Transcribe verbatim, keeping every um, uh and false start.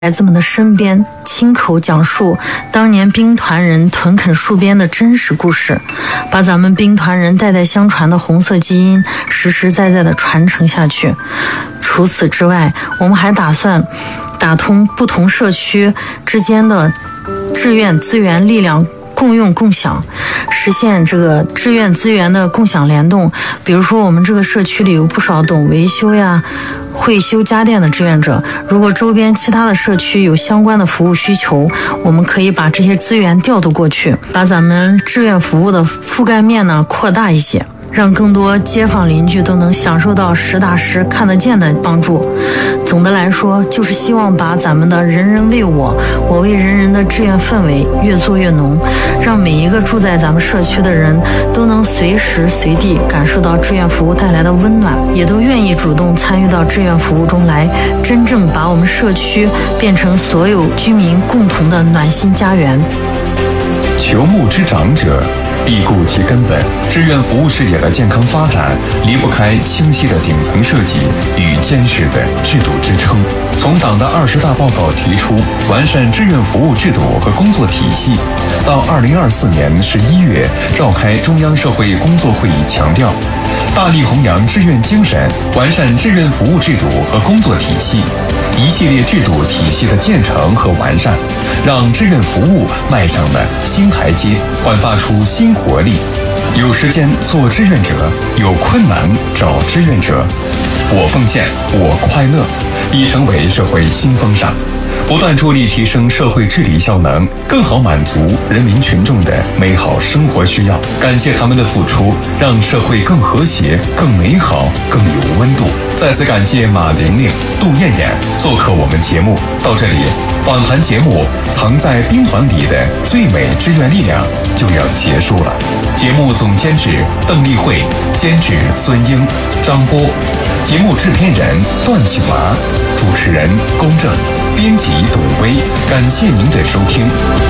孩子们的身边，亲口讲述当年兵团人屯垦戍边的真实故事，把咱们兵团人代代相传的红色基因实实在在的传承下去。除此之外，我们还打算打通不同社区之间的志愿资源力量共用共享，实现这个志愿资源的共享联动。比如说我们这个社区里有不少懂维修呀、会修家电的志愿者，如果周边其他的社区有相关的服务需求，我们可以把这些资源调度过去，把咱们志愿服务的覆盖面呢扩大一些，让更多街坊邻居都能享受到实打实看得见的帮助。总的来说，就是希望把咱们的人人为我，我为人人的志愿氛围越做越浓，让每一个住在咱们社区的人都能随时随地感受到志愿服务带来的温暖，也都愿意主动参与到志愿服务中来，真正把我们社区变成所有居民共同的暖心家园。 求木之长者，必顾其根本。志愿服务事业的健康发展离不开清晰的顶层设计与坚实的制度支撑。从党的二十大报告提出完善志愿服务制度和工作体系，到二零二四年十一月召开中央社会工作会议强调，大力弘扬志愿精神，完善志愿服务制度和工作体系，一系列制度体系的建成和完善，让志愿服务迈上了新台阶，焕发出新活力。有时间做志愿者，有困难找志愿者。我奉献，我快乐，已成为社会新风尚，不断助力提升社会治理效能，更好满足人民群众的美好生活需要。感谢他们的付出，让社会更和谐、更美好、更有温度。再次感谢马玲玲、杜艳艳做客我们节目。到这里，访谈节目《藏在兵团里的最美志愿力量》就要结束了。节目总监制邓丽慧，监制孙英、张波，节目制片人段庆娃，主持人龚正，编辑董威。感谢您的收听。